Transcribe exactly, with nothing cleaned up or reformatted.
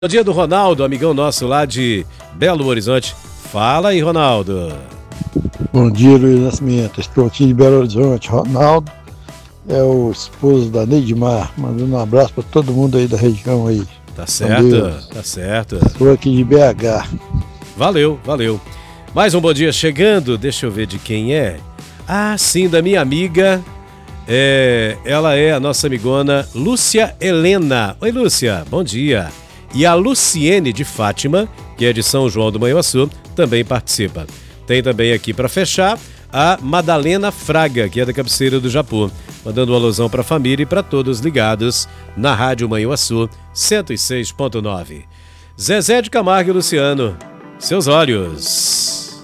Bom dia do Ronaldo, amigão nosso lá de Belo Horizonte. Fala aí, Ronaldo. Bom dia, Luiz Nascimento. Estou aqui de Belo Horizonte. Ronaldo é o esposo da Neidmar. Mandando um abraço para todo mundo aí da região aí. Tá certo, tá certo. Estou aqui de B H. Valeu, valeu. Mais um bom dia chegando. Deixa eu ver de quem é. Ah, sim, da minha amiga. É, ela é a nossa amigona Lúcia Helena. Oi, Lúcia, bom dia. E a Luciene de Fátima, que é de São João do Manhuaçu, também participa. Tem também aqui para fechar a Madalena Fraga, que é da cabeceira do Japu, mandando uma alusão para a família e para todos ligados na Rádio Manhuaçu cento e seis ponto nove. Zezé de Camargo e Luciano, seus olhos.